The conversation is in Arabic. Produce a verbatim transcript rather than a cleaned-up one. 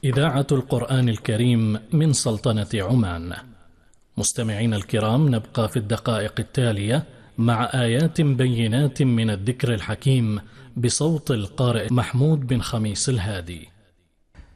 إذاعة القرآن الكريم من سلطنة عمان. مستمعين الكرام، نبقى في الدقائق التالية مع آيات بينات من الذكر الحكيم بصوت القارئ محمود بن خميس الهادي.